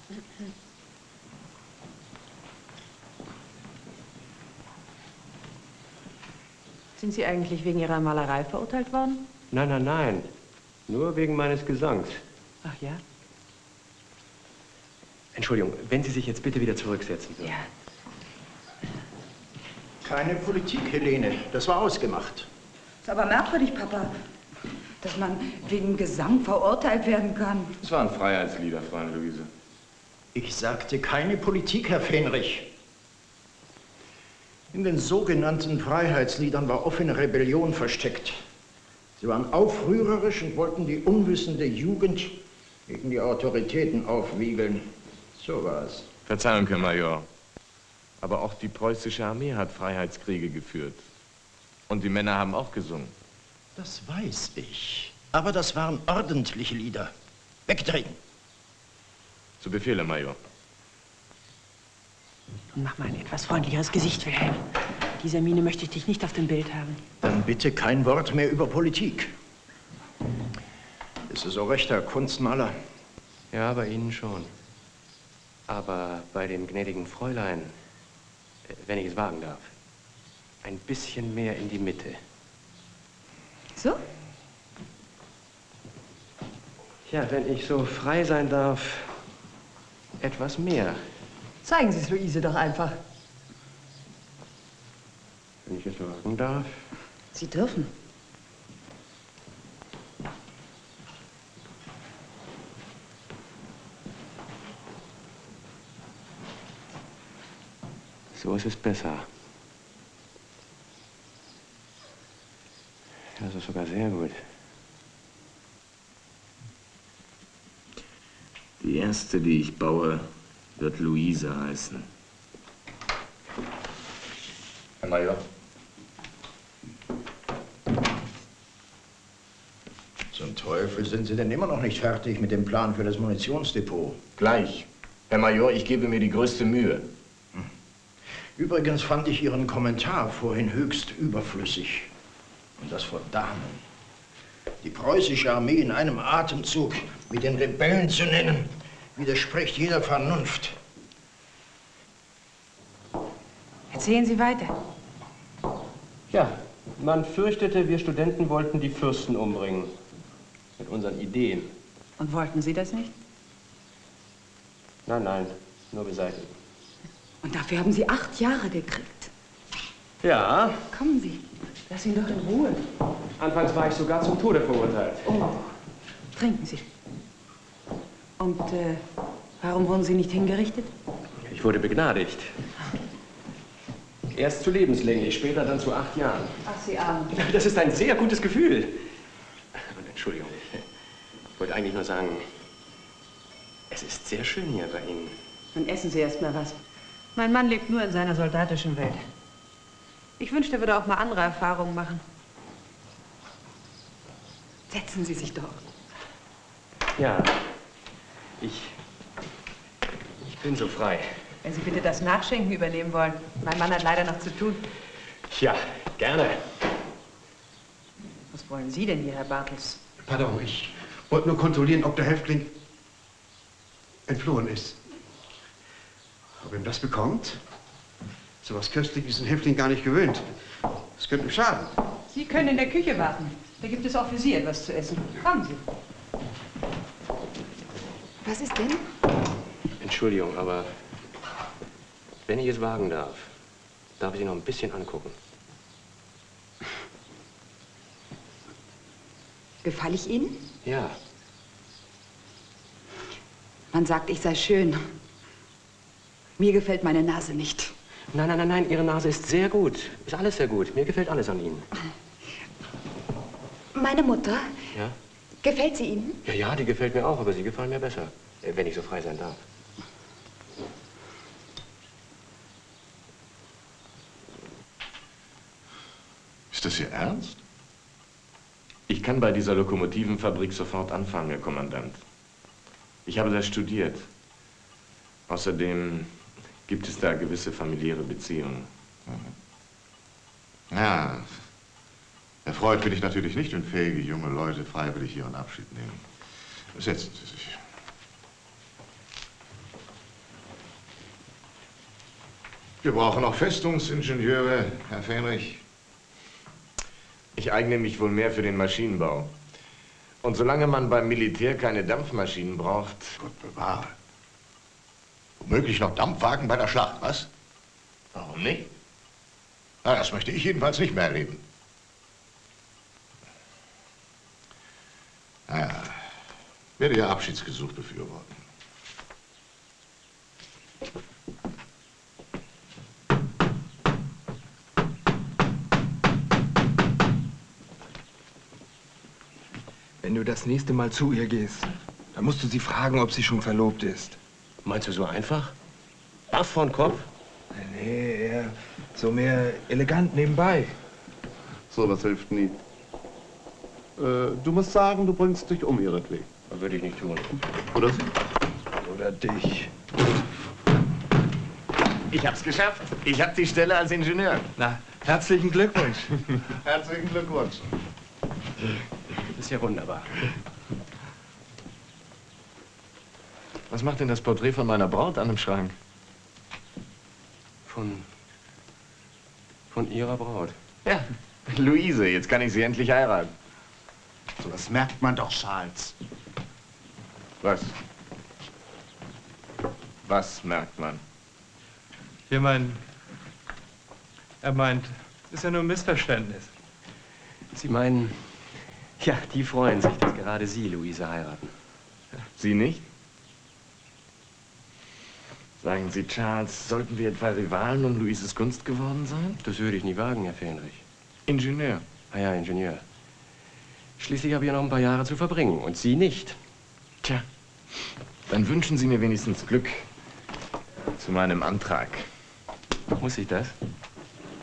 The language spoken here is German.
Sind Sie eigentlich wegen Ihrer Malerei verurteilt worden? Nein, nein, nein. Nur wegen meines Gesangs. Ach ja? Entschuldigung, wenn Sie sich jetzt bitte wieder zurücksetzen würden. Ja. Keine Politik, Helene. Das war ausgemacht. Ist aber merkwürdig, Papa, dass man wegen Gesang verurteilt werden kann. Das waren Freiheitslieder, Fräulein Luise. Ich sagte keine Politik, Herr Fenrich. In den sogenannten Freiheitsliedern war offene Rebellion versteckt. Sie waren aufrührerisch und wollten die unwissende Jugend gegen die Autoritäten aufwiegeln. So war es. Verzeihung, Herr Major. Aber auch die preußische Armee hat Freiheitskriege geführt. Und die Männer haben auch gesungen. Das weiß ich. Aber das waren ordentliche Lieder. Wegtreten. Zu Befehl, Herr Major. Nun mach mal ein etwas freundlicheres Gesicht, Wilhelm. Dieser Miene möchte ich dich nicht auf dem Bild haben. Dann bitte kein Wort mehr über Politik. Ist es so recht, Herr Kunstmaler? Ja, bei Ihnen schon. Aber bei dem gnädigen Fräulein, wenn ich es wagen darf, ein bisschen mehr in die Mitte. So? Ja, wenn ich so frei sein darf, etwas mehr. Zeigen Sie es Luise doch einfach. Wenn ich es wagen darf. Sie dürfen. So ist es besser. Ja, das ist sogar sehr gut. Die erste, die ich baue, wird Luise heißen. Herr Major. Zum Teufel sind Sie denn immer noch nicht fertig mit dem Plan für das Munitionsdepot? Gleich. Herr Major, ich gebe mir die größte Mühe. Übrigens fand ich Ihren Kommentar vorhin höchst überflüssig. Und das vor Damen. Die preußische Armee in einem Atemzug mit den Rebellen zu nennen, widerspricht jeder Vernunft. Erzählen Sie weiter. Ja, man fürchtete, wir Studenten wollten die Fürsten umbringen. Mit unseren Ideen. Und wollten Sie das nicht? Nein, nein, nur beseitigen. Und dafür haben Sie 8 Jahre gekriegt. Ja. Kommen Sie, lass ihn doch in Ruhe. Anfangs war ich sogar zum Tode verurteilt. Oh, trinken Sie. Und warum wurden Sie nicht hingerichtet? Ich wurde begnadigt. Erst zu lebenslänglich, später dann zu 8 Jahren. Ach, Sie Arme. Das ist ein sehr gutes Gefühl. Und Entschuldigung, ich wollte eigentlich nur sagen, es ist sehr schön hier bei Ihnen. Dann essen Sie erst mal was. Mein Mann lebt nur in seiner soldatischen Welt. Ich wünschte, er würde auch mal andere Erfahrungen machen. Setzen Sie sich doch. Ja, ich bin so frei. Wenn Sie bitte das Nachschenken übernehmen wollen. Mein Mann hat leider noch zu tun. Ja, gerne. Was wollen Sie denn hier, Herr Bartels? Pardon, ich wollte nur kontrollieren, ob der Häftling entflohen ist. Ob ihm das bekommt? So was Köstliches ist ein Häftling gar nicht gewöhnt. Das könnte ihm schaden. Sie können in der Küche warten. Da gibt es auch für Sie etwas zu essen. Kommen Sie. Was ist denn? Entschuldigung, aber wenn ich es wagen darf ich Sie noch ein bisschen angucken. Gefalle ich Ihnen? Ja. Man sagt, ich sei schön. Mir gefällt meine Nase nicht. Nein, nein, nein, nein, Ihre Nase ist sehr gut. Ist alles sehr gut. Mir gefällt alles an Ihnen. Meine Mutter? Ja? Gefällt sie Ihnen? Ja, ja, die gefällt mir auch, aber Sie gefallen mir besser. Wenn ich so frei sein darf. Ist das Ihr Ernst? Ich kann bei dieser Lokomotivenfabrik sofort anfangen, Herr Kommandant. Ich habe das studiert. Außerdem gibt es da gewisse familiäre Beziehungen. Ja, erfreut bin ich natürlich nicht, wenn fähige junge Leute freiwillig ihren Abschied nehmen. Setzen Sie sich. Wir brauchen auch Festungsingenieure, Herr Fähnrich. Ich eigne mich wohl mehr für den Maschinenbau. Und solange man beim Militär keine Dampfmaschinen braucht... Gott bewahre. Womöglich noch Dampfwagen bei der Schlacht, was? Warum nicht? Na, das möchte ich jedenfalls nicht mehr erleben. Naja, werde Ihr Abschiedsgesuch befürworten. Wenn du das nächste Mal zu ihr gehst, dann musst du sie fragen, ob sie schon verlobt ist. Meinst du so einfach? Baff von Kopf? Nee, eher so mehr elegant nebenbei. So, was hilft nie. Du musst sagen, du bringst dich um ihretwegen. Das würde ich nicht tun. Oder sie? Oder dich. Ich hab's geschafft. Ich hab die Stelle als Ingenieur. Na, herzlichen Glückwunsch. Herzlichen Glückwunsch. Das ist ja wunderbar. Was macht denn das Porträt von meiner Braut an dem Schrank? Von Ihrer Braut? Ja, Luise. Jetzt kann ich sie endlich heiraten. So, das merkt man doch, Charles. Was? Was merkt man? Er meint, ist ja nur ein Missverständnis. Sie meinen, ja, die freuen sich, dass gerade Sie Luise heiraten. Sie nicht? Sagen Sie, Charles, sollten wir etwa Rivalen um Luises Gunst geworden sein? Das würde ich nie wagen, Herr Fähnrich. Ingenieur. Ah ja, Ingenieur. Schließlich habe ich ja noch ein paar Jahre zu verbringen und Sie nicht. Tja, dann wünschen Sie mir wenigstens Glück zu meinem Antrag. Muss ich das?